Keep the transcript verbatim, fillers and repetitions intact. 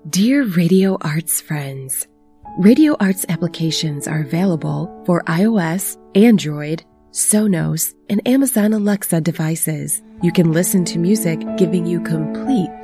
Dear Radio Arts friends, Radio Arts applications are available for iOS, Android, Sonos, and Amazon Alexa devices. You can listen to music giving you complete